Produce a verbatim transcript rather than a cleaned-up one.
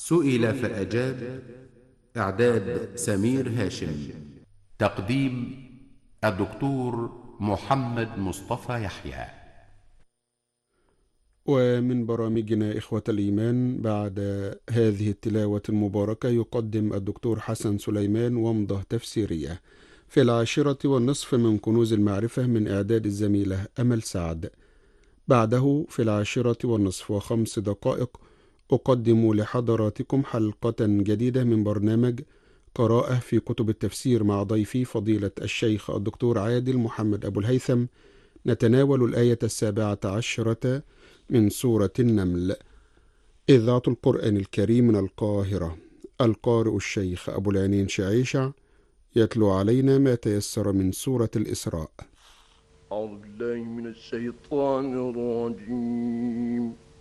سئل فأجاب. إعداد سمير هاشم. تقديم الدكتور محمد مصطفى يحيى. ومن برامجنا إخوة الإيمان، بعد هذه التلاوة المباركة يقدم الدكتور حسن سليمان ومضة تفسيرية في العاشرة والنصف من كنوز المعرفة من إعداد الزميلة أمل سعد. بعده في العاشرة والنصف وخمس دقائق أقدم لحضراتكم حلقة جديدة من برنامج قراءة في كتب التفسير مع ضيفي فضيلة الشيخ الدكتور عادل محمد أبو الهيثم. نتناول الآية السابعة عشرة من سورة النمل. إذاعة القرآن الكريم من القاهرة. القارئ الشيخ أبو العينين شعيشع يتلو علينا ما تيسر من سورة الإسراء. أعوذ بالله من الشيطان الرجيم.